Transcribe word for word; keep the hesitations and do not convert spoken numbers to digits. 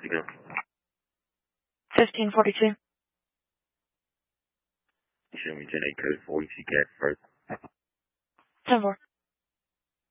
go. fifteen forty-two. Show me ten eight code forty-two cat first. ten four.